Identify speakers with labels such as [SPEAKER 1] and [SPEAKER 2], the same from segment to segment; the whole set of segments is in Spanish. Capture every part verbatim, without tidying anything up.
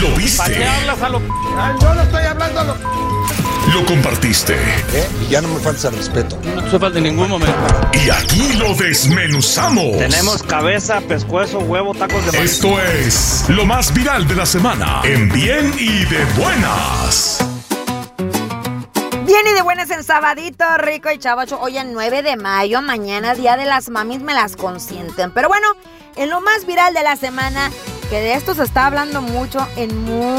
[SPEAKER 1] Lo viste.
[SPEAKER 2] ¿Para qué hablas a lo...?
[SPEAKER 3] Ay, yo no estoy hablando a lo...
[SPEAKER 1] Lo compartiste.
[SPEAKER 3] ¿Eh? Y ya no me falta el respeto.
[SPEAKER 2] No te falta en ningún momento.
[SPEAKER 1] Y aquí lo desmenuzamos.
[SPEAKER 2] Tenemos cabeza, pescuezo, huevo, tacos de maíz.
[SPEAKER 1] Esto es lo más viral de la semana. En Bien y de Buenas.
[SPEAKER 4] Bien y de buenas en sabadito, rico y chavacho. Hoy en nueve de mayo, mañana día de las mamis, me las consienten. Pero bueno, en lo más viral de la semana, que de esto se está hablando mucho en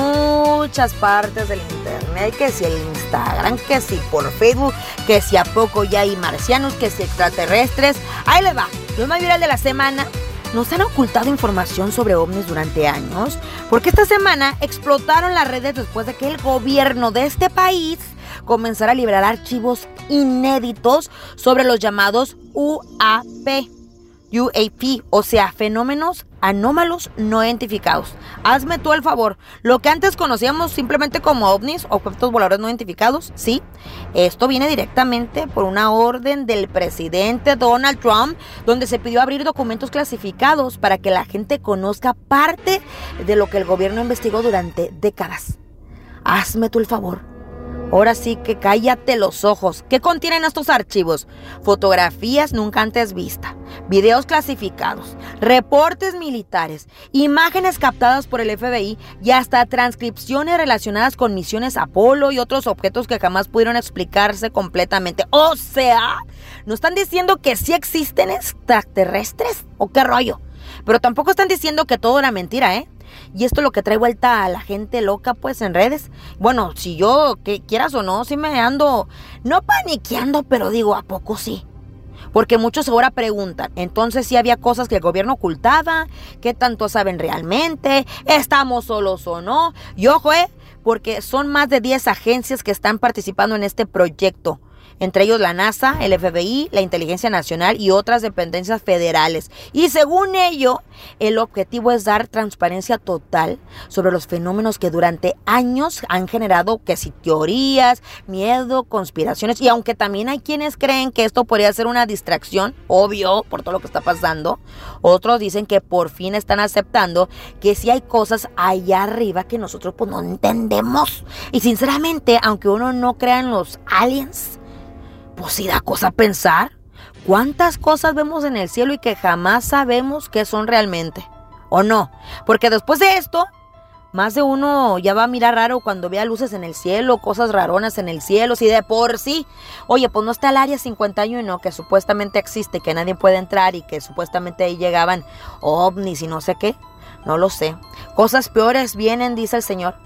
[SPEAKER 4] muchas partes del internet, que si el Instagram, que si por Facebook, que si a poco ya hay marcianos, que si extraterrestres. Ahí les va, lo más viral de la semana. Nos han ocultado información sobre ovnis durante años, porque esta semana explotaron las redes después de que el gobierno de este país comenzara a liberar archivos inéditos sobre los llamados U A P. U A P, o sea, fenómenos anómalos no identificados. Hazme tú el favor, lo que antes conocíamos simplemente como ovnis, objetos voladores no identificados, sí, esto viene directamente por una orden del presidente Donald Trump, donde se pidió abrir documentos clasificados para que la gente conozca parte de lo que el gobierno investigó durante décadas. Hazme tú el favor. Ahora sí que cállate los ojos. ¿Qué contienen estos archivos? Fotografías nunca antes vistas, videos clasificados, reportes militares, imágenes captadas por el F B I y hasta transcripciones relacionadas con misiones Apolo y otros objetos que jamás pudieron explicarse completamente. O sea, ¿no están diciendo que sí existen extraterrestres? ¿O qué rollo? Pero tampoco están diciendo que todo era mentira, ¿eh? Y esto es lo que trae vuelta a la gente loca pues en redes. Bueno, si yo, que quieras o no, sí me ando, no paniqueando, pero digo, ¿a poco sí? Porque muchos ahora preguntan, entonces si había cosas que el gobierno ocultaba, ¿qué tanto saben realmente? ¿Estamos solos o no? Y ojo, eh, porque son más de diez agencias que están participando en este proyecto. Entre ellos la NASA, el F B I, la Inteligencia Nacional y otras dependencias federales. Y según ello, el objetivo es dar transparencia total sobre los fenómenos que durante años han generado que si teorías, miedo, conspiraciones. Y aunque también hay quienes creen que esto podría ser una distracción, obvio, por todo lo que está pasando, otros dicen que por fin están aceptando que sí hay cosas allá arriba que nosotros pues no entendemos. Y sinceramente, aunque uno no crea en los aliens, pues sí da cosa pensar cuántas cosas vemos en el cielo y que jamás sabemos qué son realmente, ¿o no? Porque después de esto, más de uno ya va a mirar raro cuando vea luces en el cielo, cosas raronas en el cielo, si de por sí. Oye, pues no está el área cincuenta y uno que supuestamente existe, que nadie puede entrar y que supuestamente ahí llegaban ovnis y no sé qué. No lo sé. Cosas peores vienen, dice el Señor.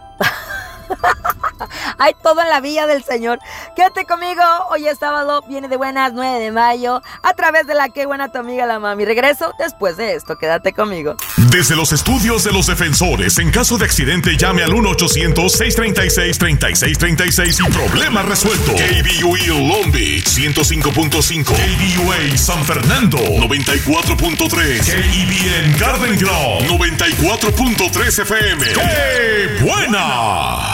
[SPEAKER 4] Hay todo en la villa del Señor. Quédate conmigo, hoy es sábado, viene de buenas, nueve de mayo, a través de la que buena tu amiga la mami. Regreso después de esto, quédate conmigo.
[SPEAKER 1] Desde los estudios de los defensores, en caso de accidente llame al uno ochocientos, seiscientos treinta y seis, treinta y seis treinta y seis y problema resuelto. K B U A Long Beach ciento cinco punto cinco, K B U A San Fernando noventa y cuatro punto tres, K E B N Garden Grove noventa y cuatro punto tres F M. ¡Qué buena!